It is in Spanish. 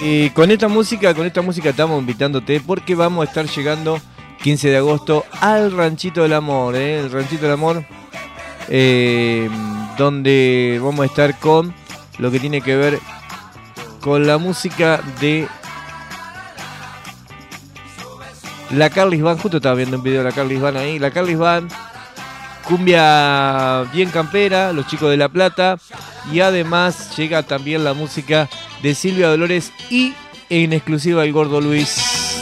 con esta música estamos invitándote porque vamos a estar llegando 15 de agosto al Ranchito del Amor, el Ranchito del Amor, donde vamos a estar con lo que tiene que ver con la música de la Carlis Band. Justo estaba viendo un video de la Carlis Band ahí, la Carlis Band, cumbia bien campera, los chicos de La Plata, y además llega también la música de Silvia Dolores y en exclusiva el Gordo Luis.